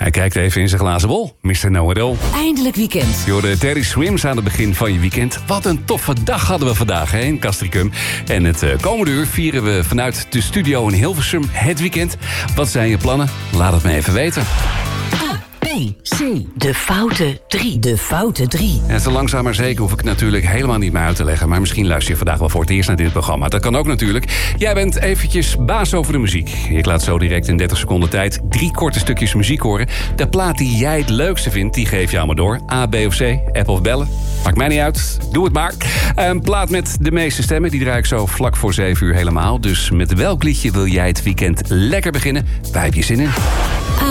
Hij kijkt even in zijn glazen bol, Mr. Know-it-all. Eindelijk weekend. Je hoorde Terry Swims aan het begin van je weekend. Wat een toffe dag hadden we vandaag hè, in Castricum. En het komende uur vieren we vanuit de studio in Hilversum het weekend. Wat zijn je plannen? Laat het me even weten. C. De foute 3. De foute 3. En zo langzaam maar zeker hoef ik natuurlijk helemaal niet meer uit te leggen. Maar misschien luister je vandaag wel voor het eerst naar dit programma. Dat kan ook natuurlijk. Jij bent eventjes baas over de muziek. Ik laat zo direct in 30 seconden tijd 3 korte stukjes muziek horen. De plaat die jij het leukste vindt, die geef je allemaal door. A, B of C, app of bellen. Maakt mij niet uit. Doe het maar. Een plaat met de meeste stemmen, die draai ik zo vlak voor 7 uur helemaal. Dus met welk liedje wil jij het weekend lekker beginnen? Waar heb je zin in?